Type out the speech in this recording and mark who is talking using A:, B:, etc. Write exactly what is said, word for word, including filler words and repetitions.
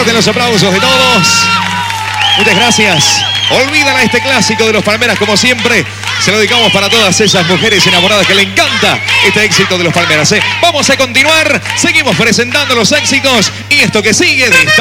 A: fuertes los aplausos de todos. Muchas gracias. Olvídala este clásico de los Palmeras, como siempre. Se lo dedicamos para todas esas mujeres enamoradas que le encanta este éxito de los Palmeras, ¿eh? Vamos a continuar. Seguimos presentando los éxitos y esto que sigue de esta